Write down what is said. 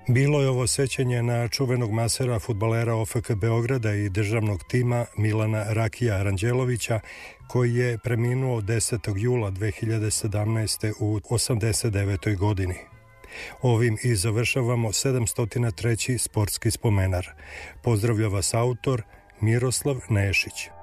Bilo je ovo sećanje na čuvenog masera fudbalera OFK Beograda i državnog tima Milana Rakija Aranđelovića, koji je preminuo 10. jula 2017. u 89. godini. Ovim i završavamo 703. sportski spomenar. Pozdravlja vas autor Miroslav Nešić.